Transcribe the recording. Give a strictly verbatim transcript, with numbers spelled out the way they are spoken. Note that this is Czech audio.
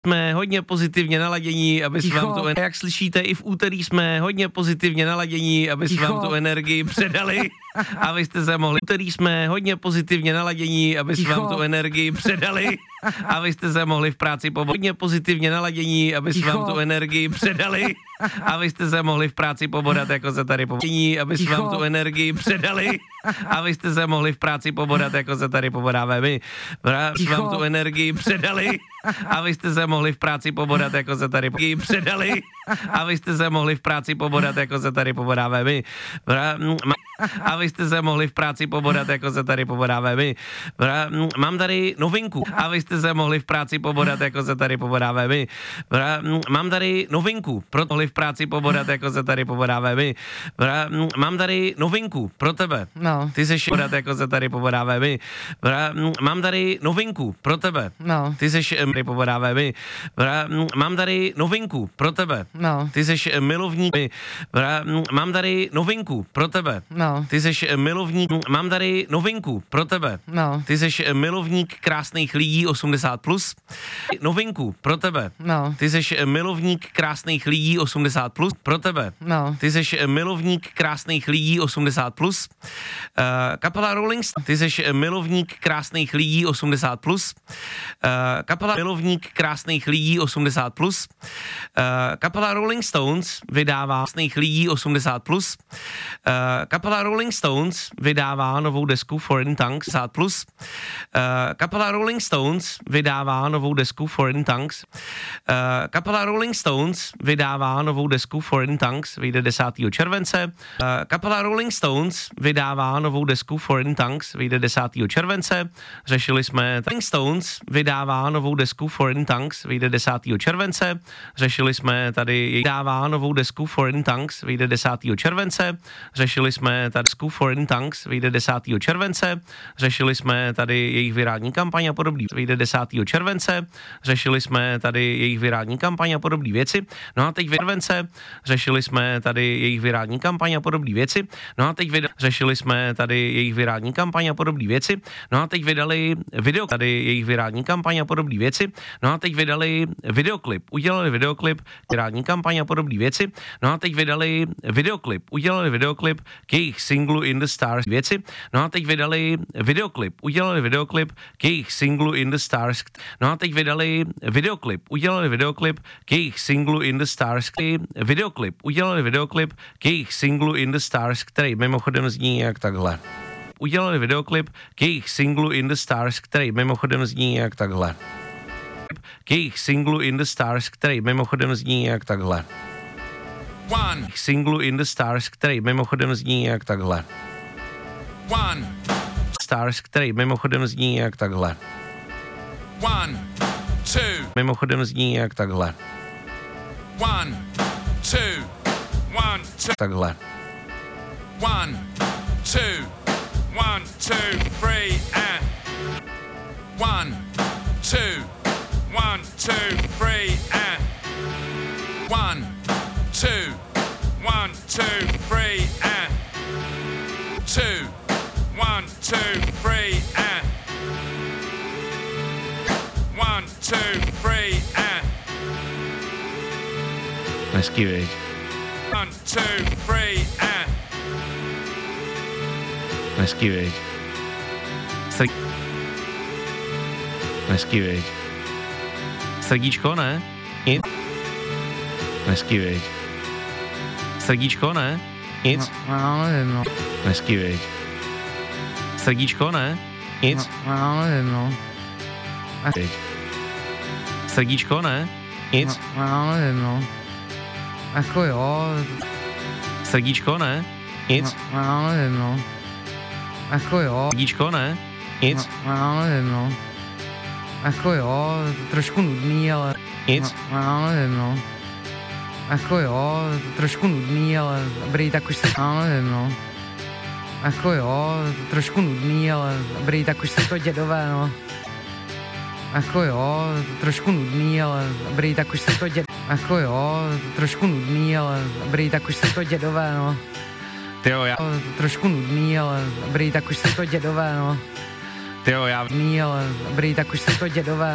Jsme hodně pozitivně naladění, aby jsme vám tu, jak slyšíte, i v úterý jsme hodně pozitivně naladění, aby jsme vám tu energii předali, a jste se mohli. V úterý jsme hodně pozitivně naladění, aby jsme vám tu energii předali, a jste se mohli v práci pobavit. Hodně pozitivně naladění, aby jsme vám tu energii předali, a jste se mohli v práci pobodat, jako se tady pobodáme, aby jsme vám tu energii předali, a jste se mohli v práci pobodat, jako se tady pobodáme my. Jsme vám tu energii předali, a vy jste se mohli v práci pobodat, jako se tady předali, a vy jste se mohli v práci pobodat, jako se tady pobodáme my. A vy jste se mohli v práci pobodat, jako se tady pobodáme my. Mám tady novinku. A vy jste se mohli v práci pobodat, jako se tady pobodáme my. Mám tady novinku. Proto mohli v práci pobodat, jako se tady pobodáme my. Mám tady novinku pro tebe. No. Ty seš pobodat, jako se tady pobodáme my. Mám tady novinku pro tebe. No. Ty seš tady pobodáme my. Mám tady novinku pro tebe. No. Ty seš milovník. Mám tady novinku pro tebe. No. Ty seš milovník. Mám tady novinku pro tebe. No. Ty seš milovník krásných lidí osmdesát plus. Novinku pro tebe. No. Ty seš milovník krásných lidí osmdesát plus. Pro tebe. No. Ty seš milovník krásných lidí osmdesát plus. Uh, kapela Rolling Stones. Ty seš milovník krásných lidí osmdesát plus. Uh, kapela milovník krásných lidí osmdesát plus. Uh, kapela Rolling Stones vydává krásných lidí osmdesát plus. Uh, kapela Rolling Stones vydává novou desku Foreign Tongues osmdesát plus. Uh, kapela Rolling Stones vydává novou desku Foreign Tongues. Uh, kapela Rolling Stones vydává novou desku Foreign Tongues, vyjde desátého července. Uh, kapela Rolling Stones vydává novou desku Foreign Tongues, vyjde desátého července. Řešili jsme Rolling Stones vydává novou desku Foreign Tongues, vyjde desátého července. Řešili jsme tady vydává novou desku Foreign Tongues, vyjde desátého července. Řešili jsme tady desku Foreign Tongues, vyjde desátého července. Řešili jsme tady jejich virální kampaň a podobný, vyjde desátého července. Řešili jsme tady jejich virální kampaň a podobné věci. No a teď v července řešili jsme tady jejich virální kampaň a podobné věci. No a teď vyda- řešili jsme tady jejich virální kampaň a podobné věci. No a teď vydali video tady jejich virální kampaň a podobné věci. No a teď vydali videoklip. Udělali videoklip virální kampaň a podobné věci. No a teď vydali videoklip. Udělali videoklip k jejich singlu In the Stars věci. No a teď vydali videoklip. Udělali videoklip k jejich singlu In the Stars. No a teď vydali videoklip. Udělali videoklip k jejich singlu In the Stars. Videoklip. Udělali videoklip k jejich singlu In the Stars, který mimochodem zní jak takhle. Udělali videoklip k jejich singlu In the Stars, který mimochodem zní jak takhle. K jejich singlu In the Stars, který mimochodem zní jak takhle. One. Singlu In the Stars, který mimochodem zní jak takhle. One. Stars, který mimochodem zní jak takhle. One. Two. Mimochodem zní jak takhle. One. Two. One. Two. Takhle. One. Two. One. Two. Three. And. One. Two. One. Two. Three. And. One. Two. One. Two. Three. And. Two. One. Two. Three. And. One. Two. Three. And. Hezký, viď? One. Two. Three. And. Hezký, viď? Srdí... Hezký, viď? Srdíčko, ne? Nic? Hezký, viď? Srdíčko, ne? Nic? No, no, nevím, no. Hezký, viď? Srdíčko, ne? Nic? No, no, nevím, no. Viď? Srdíčko, ne? Nic? No, no, nevím, no. Jako jo. Srdíčko, ne? Nic? No, no, nevím, no. Jako jo. Srdíčko, ne? Nic? No, no, nevím, no. Jako jo, trošku nudný, ale... Nic? No, no, nevím, no. Jako jo, trošku nudný, ale dobrý, tak už se... No, nevím, no. Jako jo, trošku nudný, ale dobrý, tak už se to dědové, no. Jako jo, trošku nudný, ale dobrý, tak už se to děd... Jako jo, trošku nudný, ale dobrý, tak už se to dědové, no. Tyjo, já... Trošku nudný, ale dobrý, tak už se to dědové, no. Tyjo, já... Nudný, ale dobrý, tak už se to dědové.